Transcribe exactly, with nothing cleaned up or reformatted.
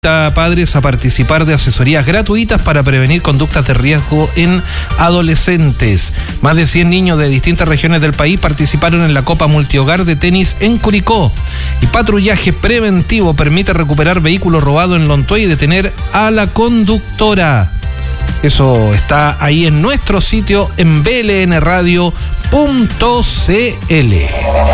A padres a participar de asesorías gratuitas para prevenir conductas de riesgo en adolescentes. Más de cien niños de distintas regiones del país participaron en la Copa Multihogar de Tenis en Curicó. Y patrullaje preventivo permite recuperar vehículos robados en Lontoy y detener a la conductora. Eso está ahí en nuestro sitio en b l n radio punto c l.